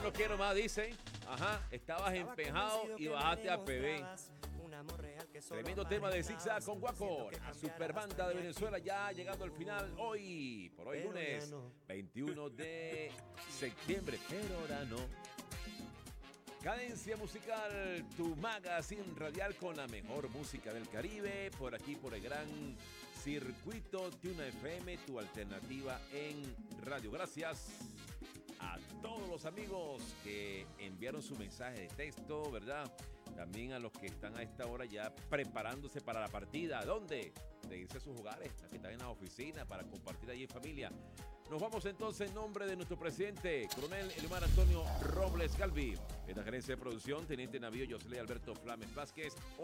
no quiero más, dice. Ajá, estabas empejado y bajaste a PB. Tremendo tema de Zigzag con Guaco, la superbanda de Venezuela ya llegando al final hoy, por hoy lunes 21 de septiembre, pero ahora no. Cadencia Musical, tu magazine radial con la mejor música del Caribe, por aquí por el gran circuito Tuna FM, tu alternativa en radio. Gracias a todos los amigos que enviaron su mensaje de texto, ¿verdad? También a los que están a esta hora ya preparándose para la partida. ¿Dónde? De irse a sus hogares, a que están en la oficina para compartir allí en familia. Nos vamos entonces en nombre de nuestro presidente, coronel Elimar Antonio Robles Galvi. En la gerencia de producción, teniente navío José Alberto Flames Vázquez.